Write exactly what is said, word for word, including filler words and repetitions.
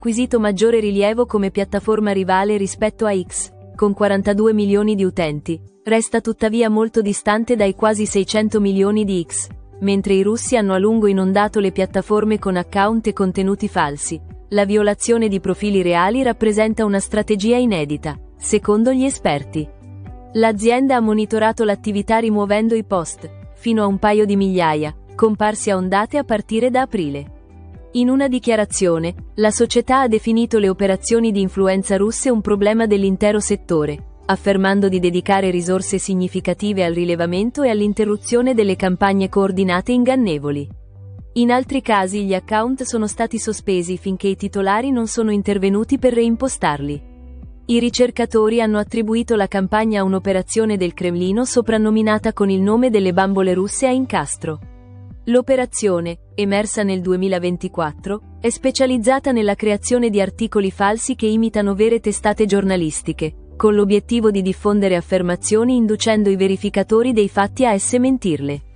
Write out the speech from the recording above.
acquisito maggiore rilievo come piattaforma rivale rispetto a X, con quarantadue milioni di utenti, resta tuttavia molto distante dai quasi seicento milioni di X, mentre i russi hanno a lungo inondato le piattaforme con account e contenuti falsi. La violazione di profili reali rappresenta una strategia inedita, secondo gli esperti. L'azienda ha monitorato l'attività rimuovendo i post, fino a un paio di migliaia, comparsi a ondate a partire da aprile. In una dichiarazione, la società ha definito le operazioni di influenza russe un problema dell'intero settore, affermando di dedicare risorse significative al rilevamento e all'interruzione delle campagne coordinate ingannevoli. In altri casi gli account sono stati sospesi finché i titolari non sono intervenuti per reimpostarli. I ricercatori hanno attribuito la campagna a un'operazione del Cremlino soprannominata con il nome delle bambole russe a incastro. L'operazione, emersa nel duemilaventiquattro, è specializzata nella creazione di articoli falsi che imitano vere testate giornalistiche, con l'obiettivo di diffondere affermazioni inducendo i verificatori dei fatti a esse mentirle.